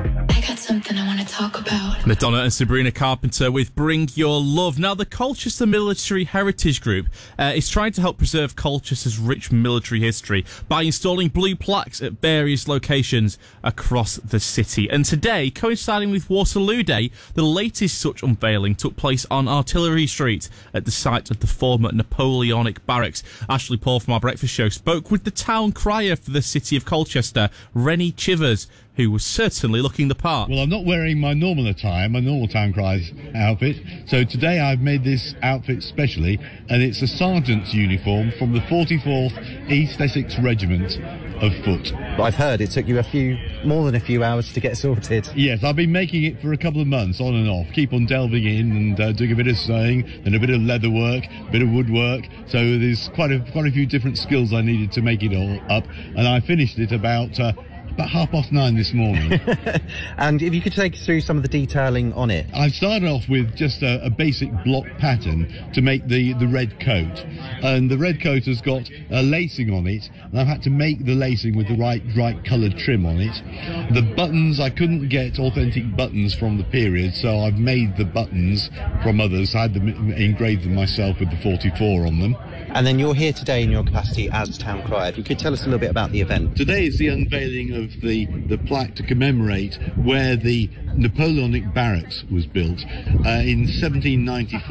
I got something I want to talk about. Madonna and Sabrina Carpenter with Bring Your Love. Now, the Colchester Military Heritage Group is trying to help preserve Colchester's rich military history by installing blue plaques at various locations across the city. And today, coinciding with Waterloo Day, the latest such unveiling took place on Artillery Street at the site of the former Napoleonic Barracks. Ashley Paul from Our Breakfast Show spoke with the town crier for the city of Colchester, Rennie Chivers, who was certainly looking the part. Well, I'm not wearing my normal attire, my normal town crier's outfit, so today I've made this outfit specially, and it's a sergeant's uniform from the 44th East Essex Regiment of Foot. I've heard it took you more than a few hours to get sorted. Yes, I've been making it for a couple of months, on and off. Keep on delving in and doing a bit of sewing, and a bit of leather work, a bit of woodwork. So there's quite a few different skills I needed to make it all up, and I finished it about 9:30 this morning. And if you could take us through some of the detailing on it. I've started off with just a basic block pattern to make the red coat, and the red coat has got lacing on it, and I've had to make the lacing with the right coloured trim on it. The buttons, I couldn't get authentic buttons from the period, so I've made the buttons from others. I had them engraved them myself with the 44 on them. And then you're here today in your capacity as town crier. If you could tell us a little bit about the event. Today is the unveiling of the plaque to commemorate where the Napoleonic Barracks was built in 1794.